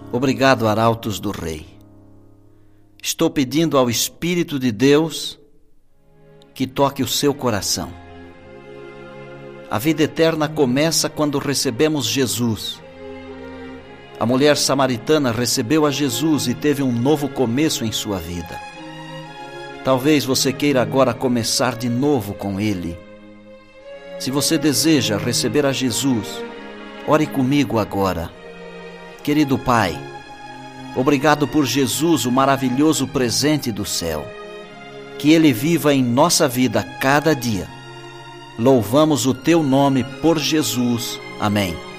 Obrigado, Arautos do Rei. Estou pedindo ao Espírito de Deus que toque o seu coração. A vida eterna começa quando recebemos Jesus. A mulher samaritana recebeu a Jesus e teve um novo começo em sua vida. Talvez você queira agora começar de novo com Ele. Se você deseja receber a Jesus, ore comigo agora. Querido Pai, obrigado por Jesus, o maravilhoso presente do céu. Que Ele viva em nossa vida cada dia. Louvamos o Teu nome por Jesus. Amém.